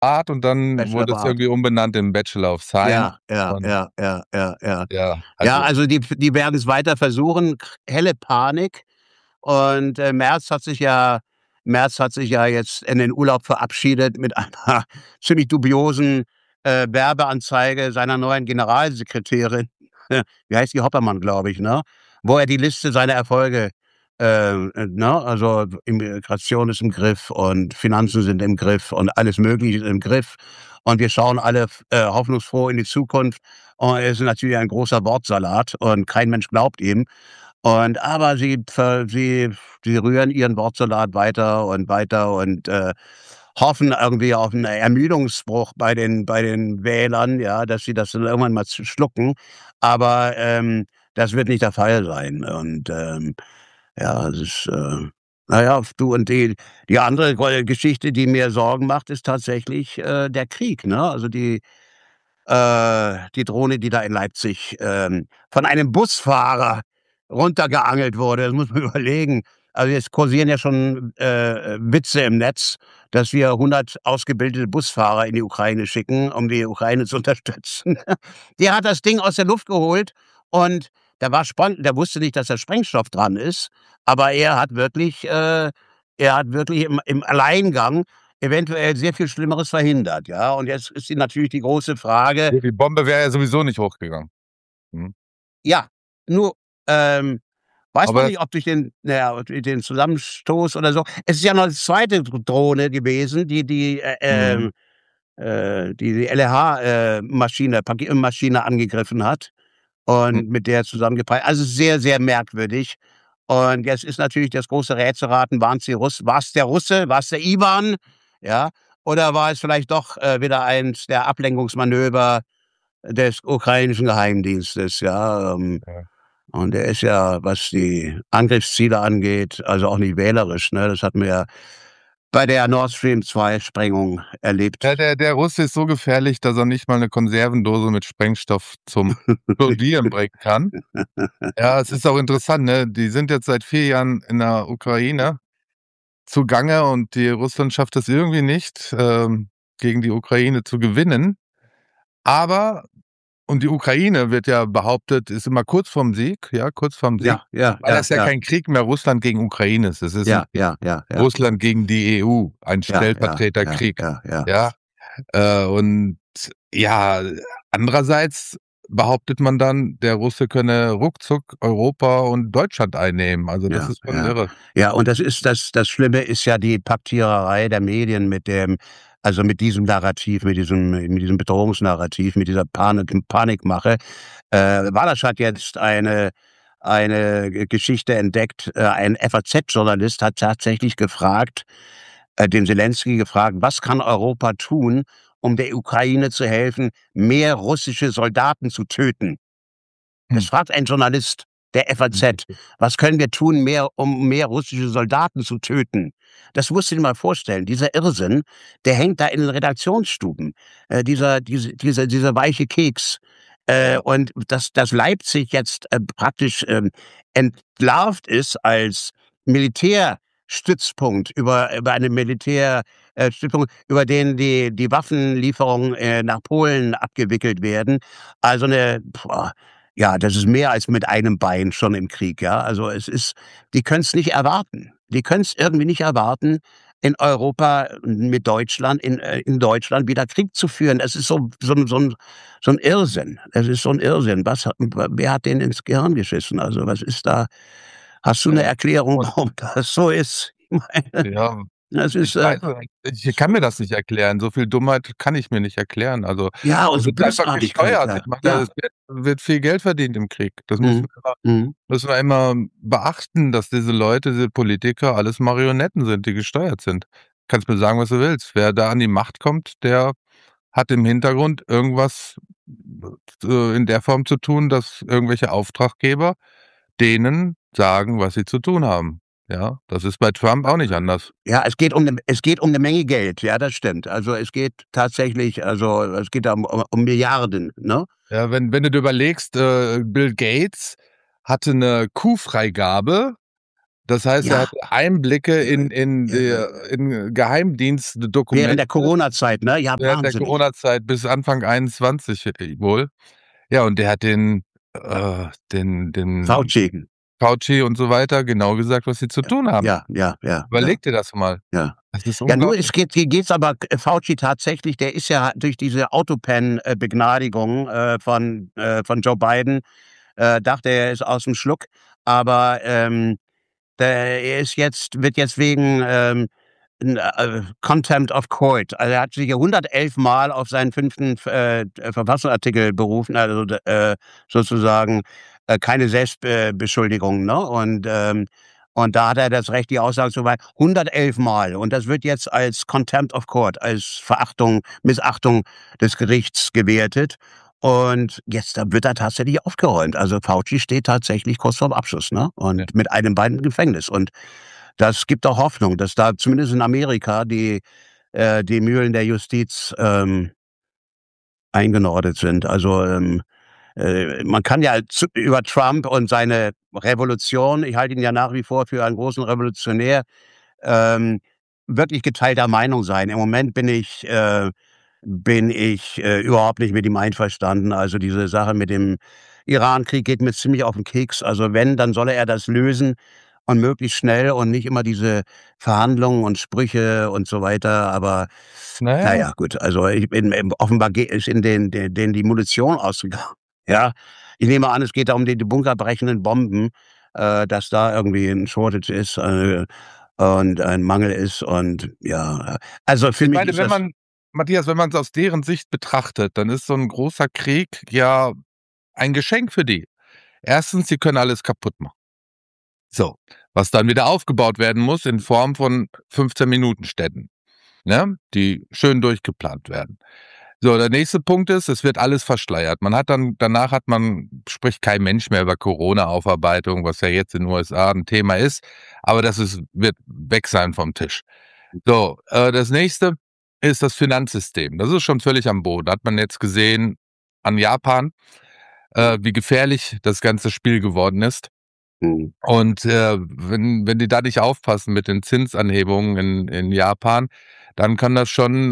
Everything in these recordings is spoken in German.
Art und dann Bachelor wurde of es Art. irgendwie umbenannt in Bachelor of Science. Ja, ja, Und ja, ja, ja, ja. ja, Ja, also also die werden es weiter versuchen. Helle Panik. Und Merz hat sich ja jetzt in den Urlaub verabschiedet mit einer ziemlich dubiosen Werbeanzeige seiner neuen Generalsekretärin. Wie heißt die? Hoppermann, glaube ich, ne? Wo er die Liste seiner Erfolge, ne? Also Immigration ist im Griff und Finanzen sind im Griff und alles Mögliche ist im Griff. Und wir schauen alle hoffnungsfroh in die Zukunft. Und es ist natürlich ein großer Wortsalat und kein Mensch glaubt ihm. Aber sie rühren ihren Wortsalat weiter und hoffen irgendwie auf 'n Ermüdungsbruch bei den Wählern, ja, dass sie das dann irgendwann mal schlucken. Aber, das wird nicht der Fall sein. Ja, es ist, na ja, du und die andere Geschichte, die mir Sorgen macht, ist tatsächlich, der Krieg, ne? Also die Drohne, die da in Leipzig, von einem Busfahrer runtergeangelt wurde. Das muss man überlegen. Also, jetzt kursieren ja schon, Witze im Netz, dass wir 100 ausgebildete Busfahrer in die Ukraine schicken, um die Ukraine zu unterstützen. Der hat das Ding aus der Luft geholt und der wusste nicht, dass da Sprengstoff dran ist, aber er hat wirklich im Alleingang eventuell sehr viel Schlimmeres verhindert, ja? Und jetzt ist natürlich die große Frage, die Bombe wäre ja sowieso nicht hochgegangen. Mhm. ja, nur, ähm, weiß man Aber nicht, ob durch den Zusammenstoß oder so, es ist ja noch 'ne zweite Drohne gewesen, mhm, die LRH, Maschine angegriffen hat hm, und mit der zusammengeprallt, also sehr, sehr merkwürdig. Und jetzt ist natürlich das große Rätselraten, war's der Russe, war's der Iwan, ja? Oder war es vielleicht doch, wieder eins der Ablenkungsmanöver des ukrainischen Geheimdienstes, ja? ja. Und der ist ja, was die Angriffsziele angeht, also auch nicht wählerisch, ne? Das hatten wir ja bei der Nord Stream 2 Sprengung Ja, erlebt. der Russe ist so gefährlich, dass er nicht mal 'ne Konservendose mit Sprengstoff zum Explodieren bringen kann. Ja, es ist auch interessant, ne? Die sind jetzt seit 4 Jahren in der Ukraine zugange und die Russland schafft es irgendwie nicht, gegen die Ukraine zu gewinnen. Aber und die Ukraine wird ja behauptet, ist immer kurz vorm Sieg, ja, kurz vorm Sieg, Ja, ja, weil ja, das ja ja, kein Krieg mehr Russland gegen Ukraine ist. Es ist 'n ja, ja, ja, ja, Russland gegen die EU, ein ja, ja, ja, Stellvertreterkrieg, ja, ja. ja? Und ja, andererseits behauptet man dann, der Russe könne ruckzuck Europa und Deutschland einnehmen. Also, das Ja, ist schon ja. irre. Ja, und das Schlimme ist ja die Paktiererei der Medien mit diesem Narrativ, mit diesem Bedrohungsnarrativ, mit dieser Panikmache. Walasch hat jetzt eine Geschichte entdeckt. Ein FAZ-Journalist hat tatsächlich den Zelensky gefragt: „Was kann Europa tun, um der Ukraine zu helfen, mehr russische Soldaten zu töten?“ Hm. Das fragt ein Journalist der FAZ. Was können wir tun, um mehr russische Soldaten zu töten? Das musst du dir mal vorstellen. Dieser Irrsinn, der hängt da in den Redaktionsstuben. Dieser weiche Keks. Und dass Leipzig jetzt praktisch entlarvt ist als Militärstützpunkt über eine Stützpunkt, über den die Waffenlieferungen nach Polen abgewickelt werden. Also eine, ja, das ist mehr als mit einem Bein schon im Krieg, ja. Also, die können's nicht erwarten. Die können's irgendwie nicht erwarten, in Europa mit Deutschland in Deutschland wieder Krieg zu führen. Es ist so 'n Irrsinn. Es ist so 'n Irrsinn. Wer hat denen ins Gehirn geschissen? Also, was ist da, hast du 'ne Ja. Erklärung, Und warum das so ist? Ich meine, ja, das ist, ich weiß es nicht. Ich kann mir das nicht erklären. So viel Dummheit kann ich mir nicht erklären. Also, ja, und es so wird einfach Bösartigkeit, gesteuert. ja. Ich meine, Ja. es wird viel Geld verdient im Krieg. Das Mhm. Mhm. müssen wir immer beachten, dass diese Leute, diese Politiker alles Marionetten sind, die gesteuert sind. Kannst mir sagen, was du willst. Wer da an die Macht kommt, der hat im Hintergrund irgendwas, in der Form zu tun, dass irgendwelche Auftraggeber denen sagen, was sie zu tun haben. Ja, das ist bei Trump auch nicht anders. Ja, es geht um 'ne Menge Geld, ja, das stimmt. Also, es geht tatsächlich, also, es geht da um Milliarden, ne? Ja, wenn du dir überlegst, Bill Gates hatte 'ne Kuhfreigabe, Das heißt, er Ja. hatte Einblicke in Irre. in Geheimdienstdokumente Während der Corona-Zeit, ne? Ja, während der wahnsinnig. Corona-Zeit bis Anfang 21 wohl. Ja, und der hat den Fauci. Fauci und so weiter genau gesagt, was sie zu tun haben. Ja, ja, ja, ja, Überleg dir das mal. ja. Das ist Ja, nur unglaublich. hier geht's aber Fauci tatsächlich, der ist ja durch diese Autopan-Begnadigung von Joe Biden, dachte er ist aus'm Schluck, aber, er wird jetzt wegen, Contempt of Court, also, er hat sich ja 111 Mal auf seinen 5. Verfassungsartikel berufen, also, sozusagen, keine Selbstbeschuldigung, ne? Und da hat er das Recht, die Aussage zu weisen, 111 Mal. Und das wird jetzt als Contempt of Court, als Missachtung des Gerichts gewertet. Und jetzt da wird er tatsächlich aufgeräumt. Also, Fauci steht tatsächlich kurz vorm Abschluss, ne? Ja. Und mit einem Bein im Gefängnis. Und das gibt auch Hoffnung, dass da zumindest in Amerika die Mühlen der Justiz, eingenordet sind. Also, man kann ja über Trump und seine Revolution, ich halte ihn ja nach wie vor für einen großen Revolutionär, ähm, wirklich geteilter Meinung sein. Im Moment bin ich überhaupt nicht mit ihm einverstanden. Also, diese Sache mit dem Irankrieg geht mir ziemlich auf den Keks. Also, wenn, dann solle er das lösen und möglichst schnell und nicht immer diese Verhandlungen und Sprüche und so weiter. Aber Na na ja, ja, gut, also, offenbar ist in denen die Munition ausgegangen. Ja, ich nehme an, es geht da um die bunkerbrechenden Bomben, dass da irgendwie 'n Shortage ist, und ein Mangel ist und ja, also, für ich mich meine, ist wenn das man Matthias, wenn man's aus deren Sicht betrachtet, dann ist so 'n großer Krieg ja ein Geschenk für die. Erstens, sie können alles kaputt machen. So, was dann wieder aufgebaut werden muss in Form von 15-Minuten-Städten, ne, die schön durchgeplant werden. So, der nächste Punkt ist, es wird alles verschleiert. Danach spricht kein Mensch mehr über Corona-Aufarbeitung, was ja jetzt in den USA 'n Thema ist, aber wird weg sein vom Tisch. So, das nächste ist das Finanzsystem. Das ist schon völlig am Boden. Hat man jetzt gesehen an Japan, wie gefährlich das ganze Spiel geworden ist. mhm, Und, wenn die da nicht aufpassen mit den Zinsanhebungen in Japan, dann kann das schon,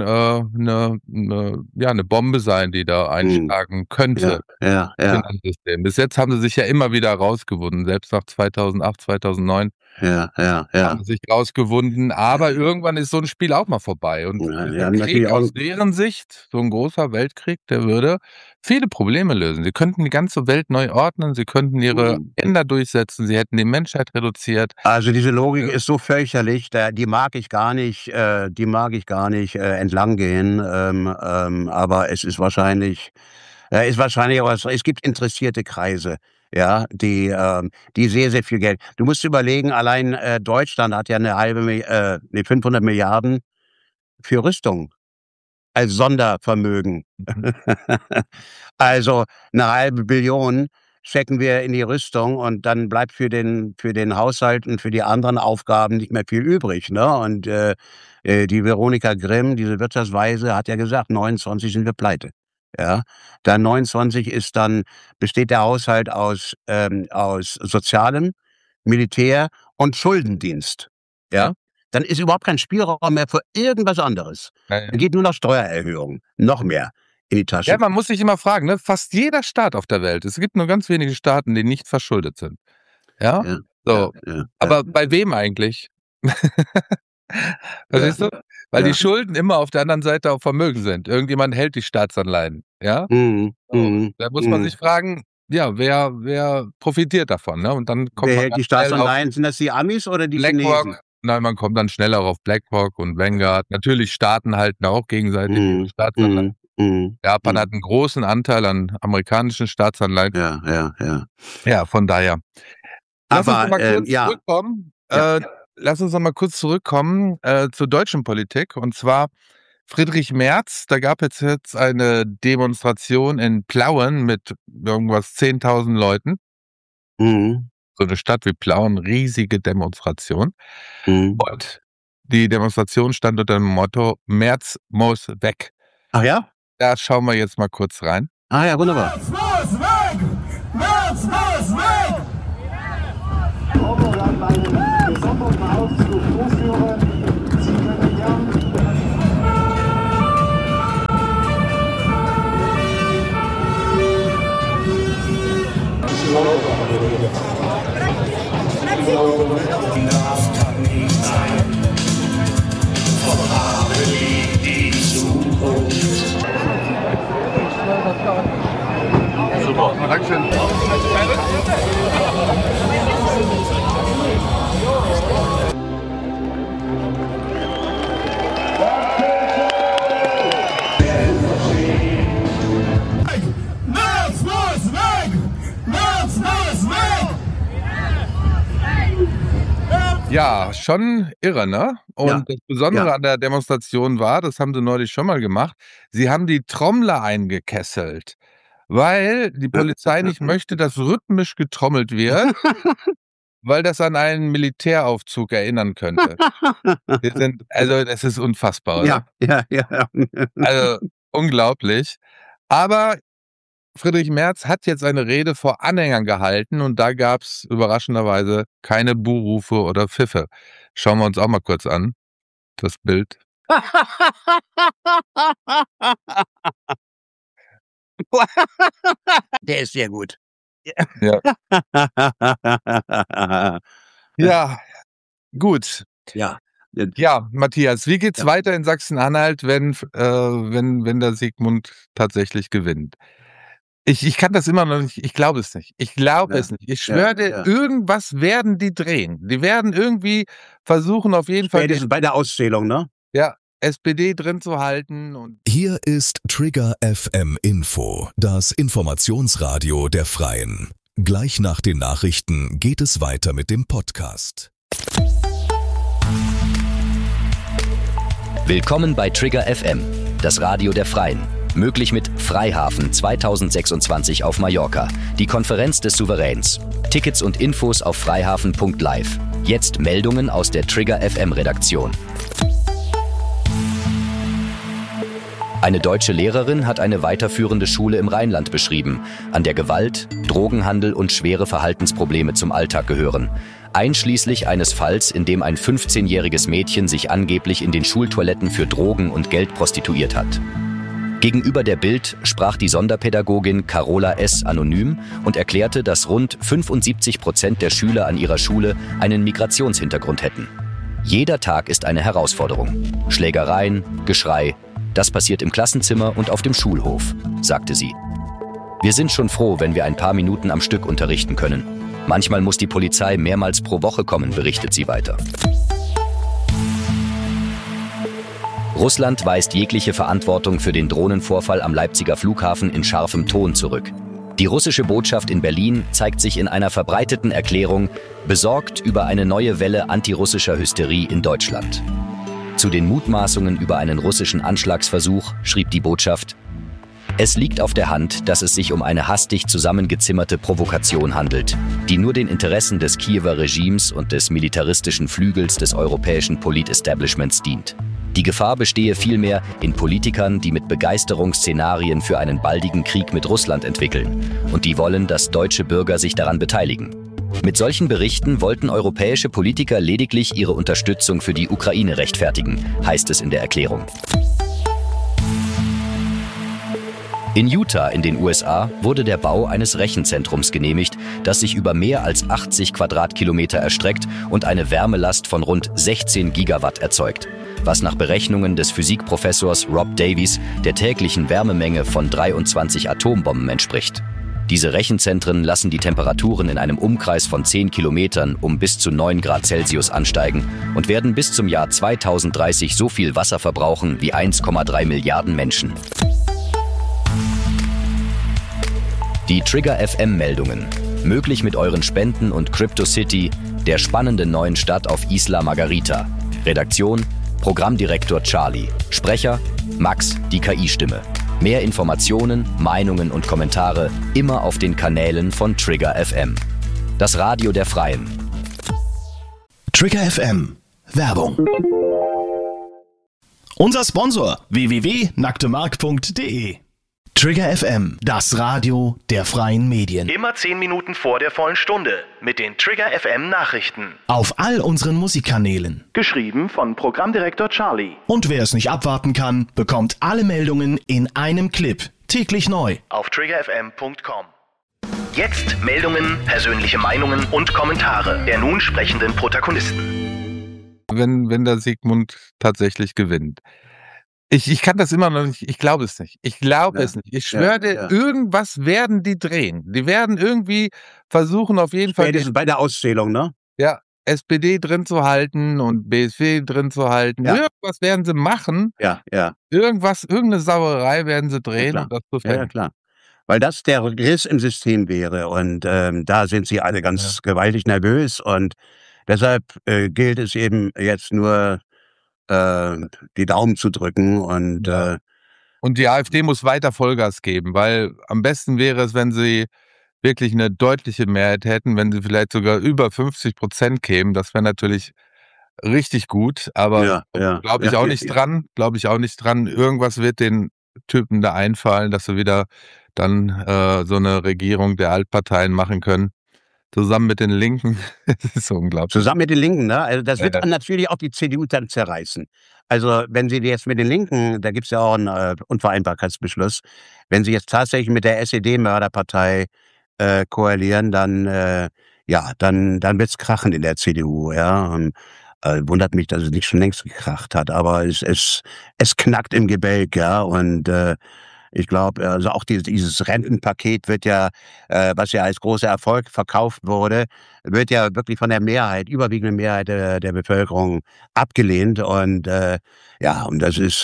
'ne Bombe sein, die da mhm, einschlagen könnte, ja, ja, das ja, Finanzsystem. Bis jetzt haben sie sich ja immer wieder rausgewunden. Selbst nach 2008, 2009 ja, ja, haben ja. sie sich rausgewunden, aber irgendwann ist so 'n Spiel auch mal vorbei. Und Ja, die dieser haben natürlich Krieg auch aus deren Sicht, so 'n großer Weltkrieg, der würde viele Probleme lösen. Sie könnten die ganze Welt neu ordnen, sie könnten ihre mhm. Agenda durchsetzen, sie hätten die Menschheit reduziert. Also, diese Logik Äh, ist so fürchterlich, die mag ich gar nicht entlang gehen, aber ist wahrscheinlich aber es gibt interessierte Kreise, ja, die sehr, sehr viel Geld du musst überlegen, allein, Deutschland hat ja 500 Milliarden für Rüstung als Sondervermögen. mhm. Also, 1 500 000 stecken wir in die Rüstung und dann bleibt für den Haushalt und für die anderen Aufgaben nicht mehr viel übrig, ne? Und, die Veronika Grimm, diese Wirtschaftsweise, hat ja gesagt: „29 sind wir pleite." Ja? Dann 29 besteht der Haushalt aus Sozialem, Militär und Schuldendienst. Ja, Ja? Dann ist überhaupt kein Spielraum mehr für irgendwas anderes. ja, Dann ja. geht nur noch Steuererhöhungen, noch mehr in die Ja, Tasche. man muss sich immer fragen, ne, fast jeder Staat auf der Welt, es gibt nur ganz wenige Staaten, die nicht verschuldet sind, ja? Ja, ja, So, ja, ja, aber bei wem eigentlich? ja, Verstehst du? Weil die ja. Schulden immer auf der anderen Seite auch Vermögen sind. Irgendjemand hält die Staatsanleihen, ja? Mhm, So, mhm, da muss man mhm. sich fragen, ja, wer profitiert davon, ne? Und dann kommt Wer man hält ganz die schnell auf Staatsanleihen? Sind das die Amis oder die Chinesen? BlackRock. Nein, man kommt dann schneller auf BlackRock und Vanguard. Natürlich, Staaten halten auch gegenseitig ihre Mhm, Staatsanleihen. mhm, mhm, Japan mhm. hat 'n großen Anteil an amerikanischen Staatsanleihen. Ja, ja, ja. Ja, von daher. Lass uns noch Aber, mal kurz ja, zurückkommen ja. zur deutschen Politik. Und zwar Friedrich Merz, da gab es jetzt eine Demonstration in Plauen mit irgendwas 10.000 Leuten. Mhm, So 'ne Stadt wie Plauen, riesige Demonstration. mhm. Und die Demonstration stand unter dem Motto: „Merz muss weg." Ach ja? Da schauen wir jetzt mal kurz rein. Ah ja, wunderbar. Merz muss weg! Merz muss weg! gesonderten Ausflug durchführen. Sie können gern Super, Dankeschön. Ja, schon irre, ne? Und das Besondere an der Demonstration war, das haben sie neulich schon mal gemacht, sie haben die Trommler eingekesselt, weil die Polizei nicht möchte, dass rhythmisch getrommelt wird, weil das an einen Militäraufzug erinnern könnte. Also, das ist unfassbar, oder? Ja. Also, unglaublich. Aber Friedrich Merz hat jetzt eine Rede vor Anhängern gehalten und da gab's überraschenderweise keine Buhrufe oder Pfiffe. Schauen wir uns auch mal kurz an, das Bild. Der ist sehr gut. Ja. Ja, gut. Ja. Ja, Matthias, wie geht's weiter in Sachsen-Anhalt, wenn der Sigmund tatsächlich gewinnt? Ich kann das immer noch nicht, ich glaube es nicht. Ich glaube es nicht. Ich schwöre dir, irgendwas werden die drehen. Die werden irgendwie versuchen, auf jeden Fall Spätestens bei der Auszählung, ne? ja, SPD drin zu halten. Und Hier ist Trigger FM Info, das Informationsradio der Freien. Gleich nach den Nachrichten geht es weiter mit dem Podcast. Willkommen bei Trigger FM, das Radio der Freien. Möglich mit Freihafen 2026 auf Mallorca, die Konferenz des Souveräns. Tickets und Infos auf freihafen.live. Jetzt Meldungen aus der Trigger FM Redaktion. Eine deutsche Lehrerin hat eine weiterführende Schule im Rheinland beschrieben, an der Gewalt, Drogenhandel und schwere Verhaltensprobleme zum Alltag gehören. Einschließlich eines Falls, in dem ein 15-jähriges Mädchen sich angeblich in den Schultoiletten für Drogen und Geld prostituiert hat. Gegenüber der Bild sprach die Sonderpädagogin Carola S. anonym und erklärte, dass rund 75% der Schüler an ihrer Schule einen Migrationshintergrund hätten. Jeder Tag ist eine Herausforderung. Schlägereien, Geschrei, das passiert im Klassenzimmer und auf dem Schulhof, sagte sie. Wir sind schon froh, wenn wir ein paar Minuten am Stück unterrichten können. Manchmal muss die Polizei mehrmals pro Woche kommen, berichtet sie weiter. Russland weist jegliche Verantwortung für den Drohnenvorfall am Leipziger Flughafen in scharfem Ton zurück. Die russische Botschaft in Berlin zeigt sich in einer verbreiteten Erklärung besorgt über eine neue Welle antirussischer Hysterie in Deutschland. Zu den Mutmaßungen über einen russischen Anschlagsversuch schrieb die Botschaft: Es liegt auf der Hand, dass es sich um eine hastig zusammengezimmerte Provokation handelt, die nur den Interessen des Kiewer Regimes und des militaristischen Flügels des europäischen Politestablishments dient. Die Gefahr bestehe vielmehr in Politikern, die mit Begeisterung Szenarien für einen baldigen Krieg mit Russland entwickeln und die wollen, dass deutsche Bürger sich daran beteiligen. Mit solchen Berichten wollten europäische Politiker lediglich ihre Unterstützung für die Ukraine rechtfertigen, heißt es in der Erklärung. In Utah in den USA wurde der Bau eines Rechenzentrums genehmigt, das sich über mehr als 80 Quadratkilometer erstreckt und eine Wärmelast von rund 16 Gigawatt erzeugt, was nach Berechnungen des Physikprofessors Rob Davies der täglichen Wärmemenge von 23 Atombomben entspricht. Diese Rechenzentren lassen die Temperaturen in einem Umkreis von 10 Kilometern um bis zu 9 Grad Celsius ansteigen und werden bis zum Jahr 2030 so viel Wasser verbrauchen wie 1,3 Milliarden Menschen. Die Trigger FM Meldungen. Möglich mit euren Spenden und CryptoCity, der spannenden neuen Stadt auf Isla Margarita. Redaktion: Programmdirektor Charlie. Sprecher: Max, die KI-Stimme. Mehr Informationen, Meinungen und Kommentare immer auf den Kanälen von Trigger FM. Das Radio der Freien. Trigger FM. Werbung. Unser Sponsor www.nacktemark.de. Trigger FM, das Radio der freien Medien. Immer 10 Minuten vor der vollen Stunde mit den Trigger FM Nachrichten. Auf all unseren Musikkanälen. Geschrieben von Programmdirektor Charlie. Und wer es nicht abwarten kann, bekommt alle Meldungen in einem Clip. Täglich neu. Auf triggerfm.com. Jetzt Meldungen, persönliche Meinungen und Kommentare der nun sprechenden Protagonisten. Wenn der Sigmund tatsächlich gewinnt. Ich kann das immer noch nicht, ich glaube es nicht. Ich glaube es nicht. Ich schwöre dir, irgendwas werden die drehen. Die werden irgendwie versuchen, auf jeden Fall Spätestens bei der Auszählung, ne? ja, SPD drin zu halten und BSW drin zu halten. Ja. Irgendwas werden sie machen. Ja. Irgendeine Sauerei werden sie drehen, klar. um das zu Ja, finden. klar. Weil das der Riss im System wäre und da sind sie alle ganz gewaltig nervös und deshalb gilt es eben jetzt nur die Daumen zu drücken und Und die AfD muss weiter Vollgas geben, weil am besten wäre es, wenn sie wirklich eine deutliche Mehrheit hätten, wenn sie vielleicht sogar über 50% kämen. Das wäre natürlich richtig gut, aber glaube ich auch nicht dran. Glaube ich auch nicht dran. Irgendwas wird den Typen da einfallen, dass sie wieder dann so eine Regierung der Altparteien machen können. Zusammen mit den Linken. Das ist so unglaublich. Zusammen mit den Linken, ne? Also das wird Ja. natürlich auch die CDU dann zerreißen. Also wenn sie jetzt mit den Linken, da gibt's ja auch einen Unvereinbarkeitsbeschluss, wenn sie jetzt tatsächlich mit der SED-Mörderpartei koalieren, dann wird's krachen in der CDU, ja. Und, wundert mich, dass es nicht schon längst gekracht hat, aber es knackt im Gebälk, ja. Und ich glaube, also auch dieses Rentenpaket wird ja, was ja als großer Erfolg verkauft wurde, wird ja wirklich von der überwiegenden Mehrheit der Bevölkerung abgelehnt. Und und das ist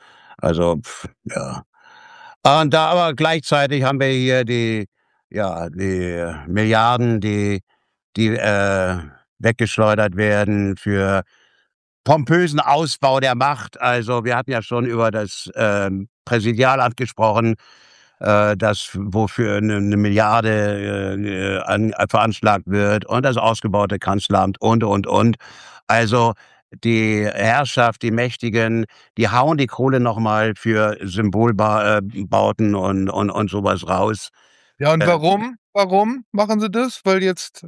Und da aber gleichzeitig haben wir hier die Milliarden, die weggeschleudert werden für pompösen Ausbau der Macht. Also wir hatten ja schon über das Präsidialamt gesprochen, wofür eine Milliarde veranschlagt wird und das ausgebaute Kanzleramt und. Also die Herrschaft, die Mächtigen, die hauen die Kohle nochmal für Symbolbauten und sowas raus. Ja, und warum? Warum machen sie das? Weil jetzt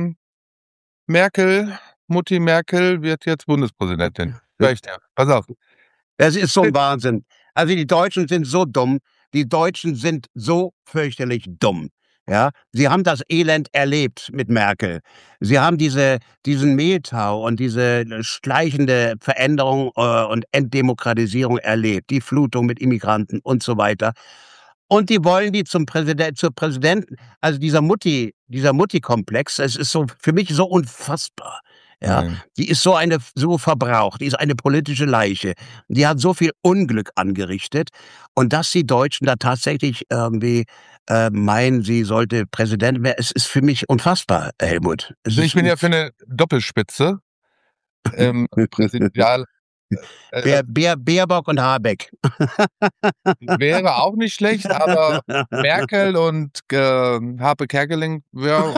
Mutti Merkel wird jetzt Bundespräsidentin. Sag ich dir. Pass auf. Das ist so ein Wahnsinn. Also die Deutschen sind so dumm. Die Deutschen sind so fürchterlich dumm. Ja, sie haben das Elend erlebt mit Merkel. Sie haben diesen Mehltau und diese schleichende Veränderung und Entdemokratisierung erlebt, die Flutung mit Immigranten und so weiter. Und die wollen die zur Präsidenten, also dieser Mutti-Komplex, das ist so für mich so unfassbar. Ja, die ist so verbraucht, die ist eine politische Leiche. Die hat so viel Unglück angerichtet und dass die Deutschen da tatsächlich irgendwie meinen, sie sollte Präsident werden, es ist für mich unfassbar, Helmut. Ich bin ja für eine Doppelspitze im Präsidial. Baerbock und Habeck. Wäre auch nicht schlecht, aber Merkel und Harpe Kerkeling wäre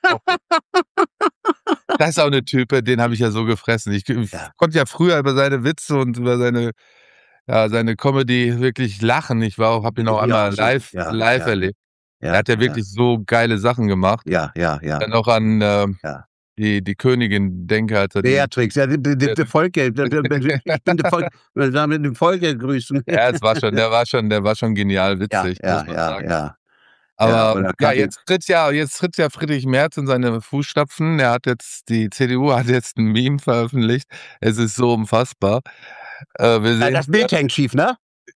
das ist auch eine Type, den habe ich ja so gefressen. Ich konnte ja früher über seine Witze und über seine Comedy wirklich lachen. Ich habe ihn auch einmal live erlebt. Er hat ja wirklich so geile Sachen gemacht. Ja. Dann noch an die Königin denke, als er Beatrix, ja, die Volke, mit dem Volke grüßen. Ja, der war schon genial witzig, muss man sagen. Ja. Aber jetzt tritt ja Friedrich Merz in seine Fußstapfen. Die CDU hat jetzt ein Meme veröffentlicht. Es ist so unfassbar. Wir sehen, das Bild hängt schief, ne?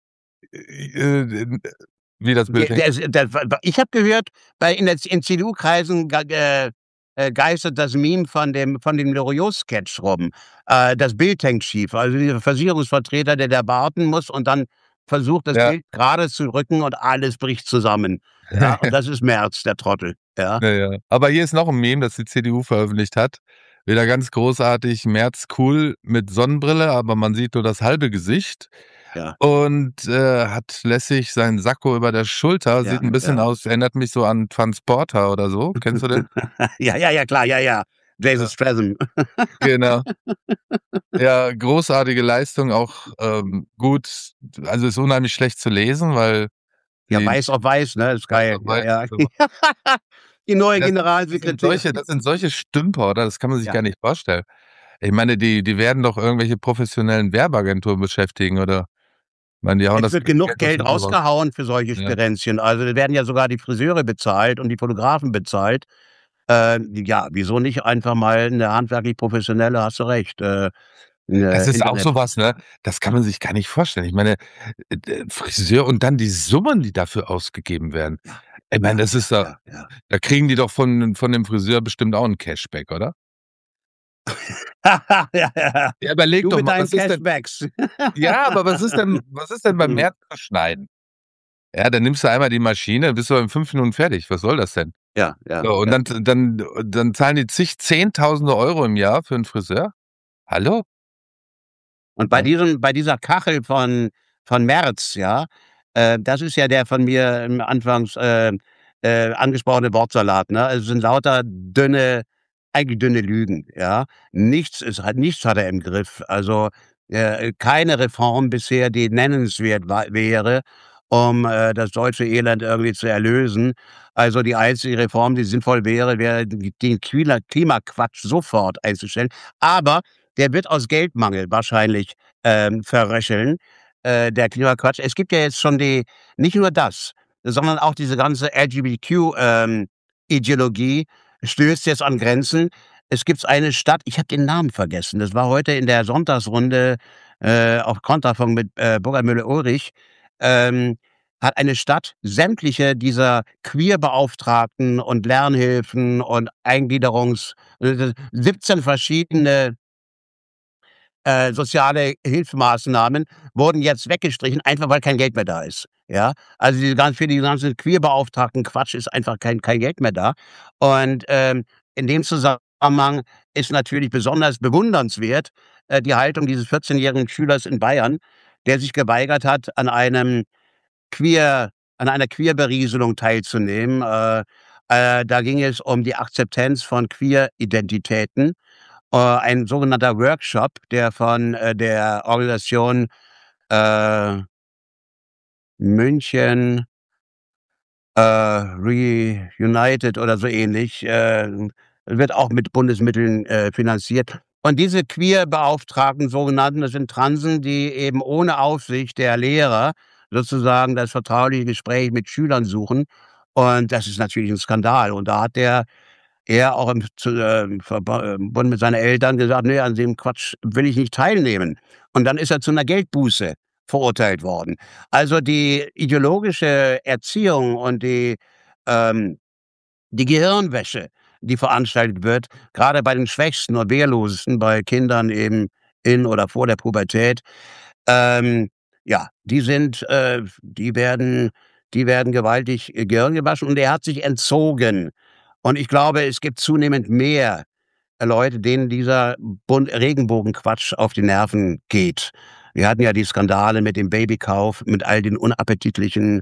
Wie das Bild hängt? Ich habe gehört, in CDU-Kreisen geistert das Meme von dem Loriot-Sketch rum. Das Bild hängt schief. Also dieser Versicherungsvertreter, der warten muss und dann versucht, das Bild gerade zu rücken und alles bricht zusammen. Ja, und das ist Merz, der Trottel. Ja. Ja. Aber hier ist noch ein Meme, das die CDU veröffentlicht hat. Wieder ganz großartig, Merz cool mit Sonnenbrille, aber man sieht nur das halbe Gesicht. Ja. Und hat lässig seinen Sakko über der Schulter. Sieht ein bisschen aus, erinnert mich so an Transporter oder so. Kennst du den? Ja, klar. Jason Statham. Genau. Ja, großartige Leistung, auch gut. Also ist unheimlich schlecht zu lesen, weil Ja, Die weiß auf weiß, ne? Ist geil. Weiß Ja, auf ja. weiß. Die neue Das sind Generalsekretärin. das sind solche Stümper, oder? Das kann man sich Ja. gar nicht vorstellen. Ich meine, die werden doch irgendwelche professionellen Werbeagenturen beschäftigen, oder? Ich meine, die hauen Es das wird genug Geld aus dem raus. rausgehauen für solche Ja. Sperenzchen. Also, da werden ja sogar die Friseure bezahlt und die Fotografen bezahlt. Ja, wieso nicht einfach mal 'ne handwerklich professionelle, hast du recht, Das 'ne ist auch Internet. so was, ne? Das kann man sich gar nicht vorstellen. Ich meine, Friseur und dann die Summen, die dafür ausgegeben werden. Ich meine, das ist Ja, ja. da kriegen die doch von dem Friseur bestimmt auch 'n Cashback, oder? Ja, ja. Ja, überleg Du doch mit mal, deinen was ist denn Cashbacks. ja, aber was ist denn beim Mhm. März schneiden? Ja, dann nimmst du einmal die Maschine, bist du in 5 Minuten fertig. Was soll das denn? Ja, ja, So, und ja. dann zahlen die Zehntausende Euro im Jahr für 'n Friseur? Hallo? Und Ja. bei dieser Kachel von Merz, ja, das ist ja der von mir im anfangs, angesprochene Wortsalat, ne? Es sind lauter eigentlich dünne Lügen, ja? Nichts hat er im Griff. Also, keine Reform bisher, die nennenswert wäre, um, das deutsche Elend irgendwie zu erlösen. Also, die einzige Reform, die sinnvoll wäre, den Klimaquatsch sofort einzustellen. Aber der wird aus Geldmangel wahrscheinlich, verröcheln, der Klimaquatsch. Es gibt ja jetzt schon nicht nur das, sondern auch diese ganze LGBTQ, Ideologie stößt jetzt an Grenzen. Es gibt eine Stadt, ich habe den Namen vergessen, das war heute in der Sonntagsrunde, auf Konterfunk mit, Burkhard Müller-Ulrich, ähm, hat eine Stadt sämtliche dieser Queerbeauftragten und Lernhilfen und 17 verschiedene soziale Hilfsmaßnahmen wurden jetzt weggestrichen, einfach weil kein Geld mehr da ist, ja? Also, für die ganzen Queerbeauftragten Quatsch ist einfach kein Geld mehr da. Und, in dem Zusammenhang ist natürlich besonders bewundernswert, die Haltung dieses 14-jährigen Schülers in Bayern, der sich geweigert hat, an einer Queerberieselung teilzunehmen. Da ging es um die Akzeptanz von Queer-Identitäten, ein sogenannter Workshop, der von, der Organisation, äh, München, Reunited oder so ähnlich, wird auch mit Bundesmitteln, finanziert. Und diese Queer-Beauftragten, sogenannten, das sind Transen, die eben ohne Aufsicht der Lehrer sozusagen das vertrauliche Gespräch mit Schülern suchen. Und das ist natürlich 'n Skandal. Und da hat er auch im Verbund mit seinen Eltern gesagt: „Ne, an dem Quatsch will ich nicht teilnehmen.“ Und dann ist er zu 'ner Geldbuße verurteilt worden. Also, die ideologische Erziehung und die Gehirnwäsche, die veranstaltet wird, grade bei den Schwächsten und Wehrlosesten, bei Kindern eben in oder vor der Pubertät, ja, die werden gewaltig, Gehirn gewaschen und er hat sich entzogen. Und ich glaube, es gibt zunehmend mehr Leute, denen dieser Regenbogenquatsch auf die Nerven geht. Wir hatten ja die Skandale mit dem Babykauf, mit all den unappetitlichen,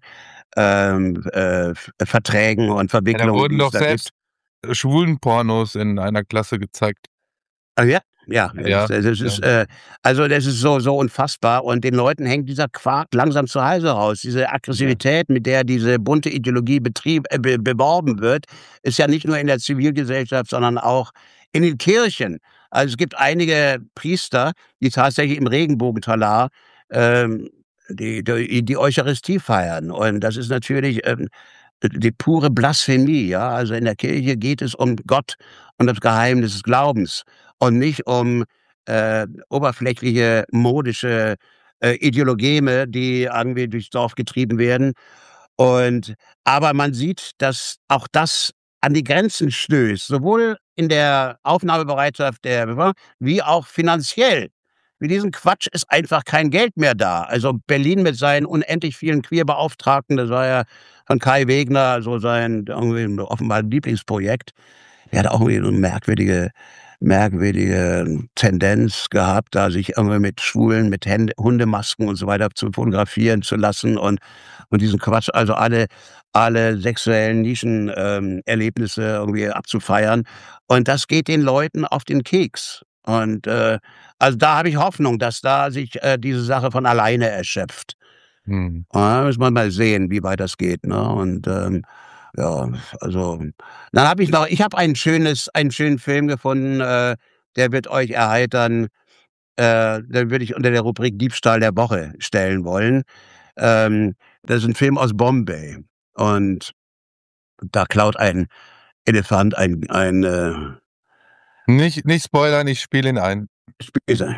Verträgen und Ja, da Verwicklungen, wurden die es doch da gibt. selbst Schwulenpornos in einer Klasse gezeigt. Ah ja? Ja, Ja, das ja. ist, also, das ist so unfassbar und den Leuten hängt dieser Quark langsam zur Halse raus. Diese Aggressivität, mit der diese bunte Ideologie beworben wird, ist ja nicht nur in der Zivilgesellschaft, sondern auch in den Kirchen. Also, es gibt einige Priester, die tatsächlich im Regenbogentalar, ähm, die Eucharistie feiern und das ist natürlich, die pure Blasphemie, ja? Also, in der Kirche geht es um Gott und das Geheimnis des Glaubens und nicht um, oberflächliche, modische, Ideologeme, die irgendwie durchs Dorf getrieben werden. Aber man sieht, dass auch das an die Grenzen stößt, sowohl in der Aufnahmebereitschaft der Bevölkerung wie auch finanziell. Für diesen Quatsch ist einfach kein Geld mehr da. Also, Berlin mit seinen unendlich vielen Queerbeauftragten, das war ja von Kai Wegner so sein irgendwie offenbar Lieblingsprojekt. Der hat auch irgendwie so 'ne merkwürdige Tendenz gehabt, da sich irgendwie mit Schwulen, mit Hundemasken und so weiter zu fotografieren zu lassen und diesen Quatsch, also alle sexuellen Nischen Erlebnisse irgendwie abzufeiern. Und das geht den Leuten auf den Keks. Und, also, da habe ich Hoffnung, dass da sich, diese Sache von alleine erschöpft. Mhm. Muss man mal sehen, wie weit das geht, ne? Und, ja, also dann habe ich habe einen schönen Film gefunden, der wird euch erheitern. Den würde ich unter der Rubrik Diebstahl der Woche stellen wollen. Das ist 'n Film aus Bombay und da klaut ein Elefant ein Nicht spoilern, ich spiele ihn ein. Spieße.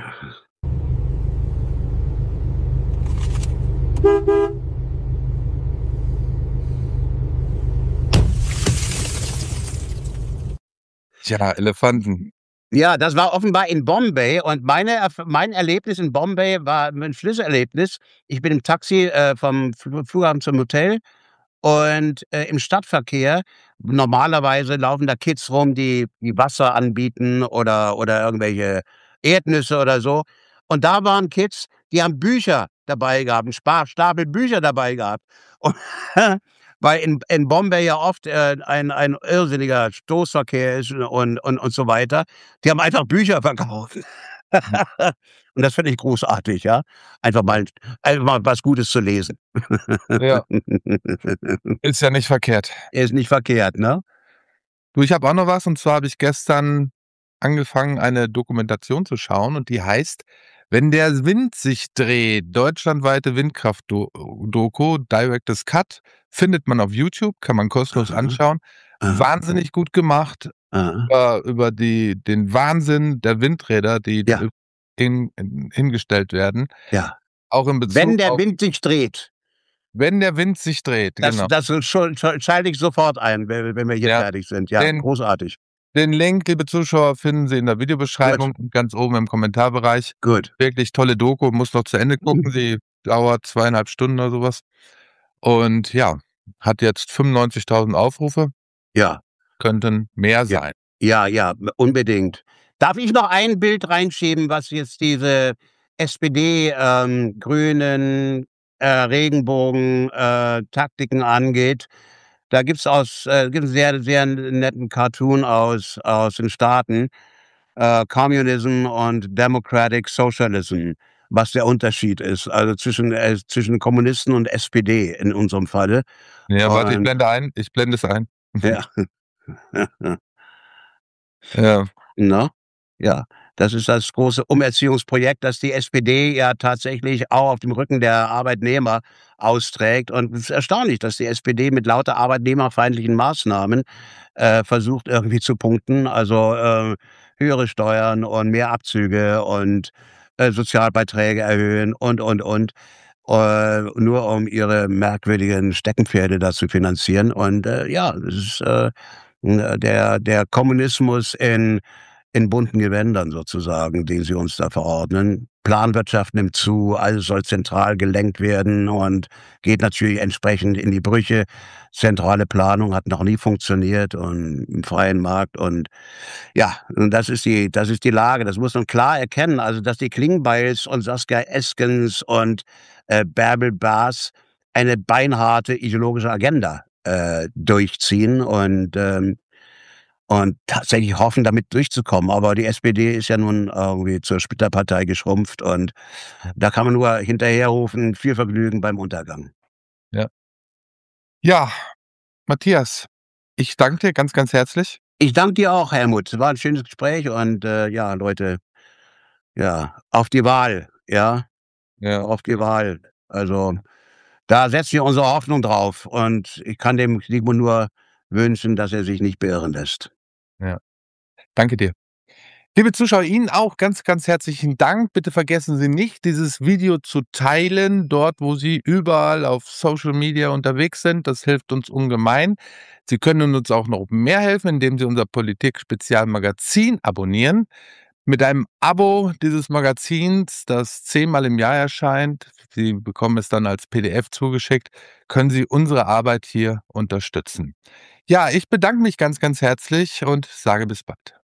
Ja, Elefanten. Ja, das war offenbar in Bombay und mein Erlebnis in Bombay war 'n Schlüsselerlebnis. Ich bin im Taxi, vom Flughafen zum Hotel und, im Stadtverkehr normalerweise laufen da Kids rum, die Wasser anbieten oder irgendwelche Erdnüsse oder so. Und da waren Kids, die haben Bücher dabei gehabt, 'n Stapel Bücher dabei gehabt. Und weil in Bombay ja oft, ein irrsinniger Stoßverkehr ist und so weiter. Die haben einfach Bücher verkauft. Und das finde ich großartig, ja. Einfach mal was Gutes zu lesen. Ja, ist ja nicht verkehrt. Ist nicht verkehrt, ne? Du, ich habe auch noch was, und zwar habe ich gestern angefangen, eine Dokumentation zu schauen, und die heißt „Wenn der Wind sich dreht", deutschlandweite Windkraft-Doku, Director's Cut, findet man auf YouTube, kann man kostenlos Aha, anschauen. aha, Wahnsinnig gut gemacht, aha. über den Wahnsinn der Windräder, die Ja, hingestellt werden, ja. auch in Wenn Bezug der auf Wind sich dreht, „Wenn der Wind sich dreht", das genau. das schalte ich sofort ein, wenn wir hier Ja, fertig sind. Ja, den großartig. Den Link, liebe Zuschauer, finden Sie in der Gut, Videobeschreibung und ganz oben im Kommentarbereich. gut. Wirklich tolle Doku, muss noch zu Ende gucken. Sie dauert 2,5 Stunden oder so was. Und ja, hat jetzt 95.000 Aufrufe, Ja, könnten mehr ja. sein. Ja, ja, unbedingt. Darf ich noch ein Bild reinschieben, was jetzt diese SPD, Grünen, Regenbogen, Taktiken angeht? Da gibt's 'n sehr netten Cartoon aus den Staaten, Communism und Democratic Socialism, was der Unterschied ist, also zwischen Kommunisten und SPD in unserem Falle. Ja, warte, Und ich blende es ein. ja. Ja, Ne? Ja, das ist das große Umerziehungsprojekt, das die SPD ja tatsächlich auch auf dem Rücken der Arbeitnehmer austrägt. Und es ist erstaunlich, dass die SPD mit lauter arbeitnehmerfeindlichen Maßnahmen, versucht, irgendwie zu punkten. Also, höhere Steuern und mehr Abzüge und, Sozialbeiträge erhöhen und, nur um ihre merkwürdigen Steckenpferde da zu finanzieren. Und, ja, das ist, der Kommunismus in bunten Gewändern sozusagen, den sie uns da verordnen. Planwirtschaft nimmt zu, alles soll zentral gelenkt werden und geht natürlich entsprechend in die Brüche. Zentrale Planung hat noch nie funktioniert und im freien Markt und ja, und das ist die Lage. Das muss man klar erkennen, also, dass die Klingbeils und Saskia Eskens und, Bärbel Bas eine beinharte ideologische Agenda, durchziehen und tatsächlich hoffen, damit durchzukommen. Aber die SPD ist ja nun irgendwie zur Splitterpartei geschrumpft und da kann man nur hinterherrufen: „Viel Vergnügen beim Untergang." ja. Ja, Matthias, ich danke dir ganz, ganz herzlich. Ich danke dir auch, Helmut. Es war 'n schönes Gespräch und, ja, Leute, ja, auf die Wahl, ja, Ja, auf die Wahl. Also, da setzen wir unsere Hoffnung drauf und ich kann dem Sigmund nur wünschen, dass er sich nicht beirren lässt. ja. Danke dir. Liebe Zuschauer, Ihnen auch ganz, ganz herzlichen Dank. Bitte vergessen Sie nicht, dieses Video zu teilen, dort, wo Sie überall auf Social Media unterwegs sind. Das hilft uns ungemein. Sie können uns auch noch mehr helfen, indem Sie unser Politik-Spezialmagazin abonnieren. Mit einem Abo dieses Magazins, das 10-mal im Jahr erscheint, Sie bekommen es dann als PDF zugeschickt, können Sie unsere Arbeit hier unterstützen. Ja, ich bedanke mich ganz, ganz herzlich und sage bis bald.